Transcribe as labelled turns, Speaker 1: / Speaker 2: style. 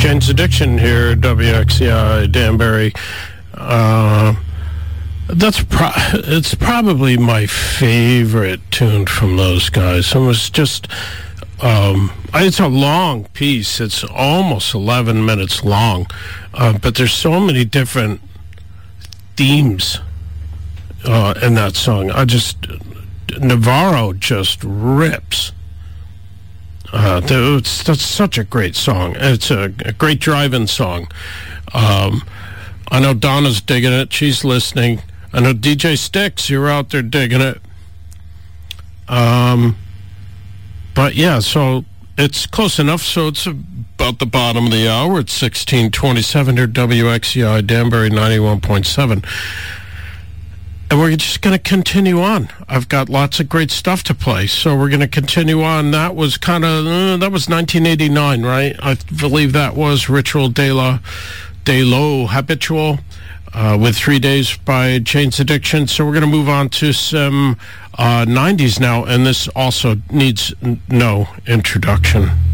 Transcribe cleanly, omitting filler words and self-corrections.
Speaker 1: Jane's Addiction here, WXCI, Danbury. It's probably my favorite tune from those guys. It was just, it's a long piece. It's almost 11 minutes long, but there's so many different themes in that song. Navarro just rips. That's such a great song. It's a great drive-in song. I know Donna's digging it. She's listening. I know DJ Sticks, you're out there digging it. But yeah, so it's close enough. So it's about the bottom of the hour. It's 16:27 here, WXCI Danbury 91.7. And we're just going to continue on. I've got lots of great stuff to play, so we're going to continue on. That was that was 1989, right? I believe that was Ritual de lo Habitual with 3 Days by Jane's Addiction. So we're going to move on to some 90s now, and this also needs no introduction.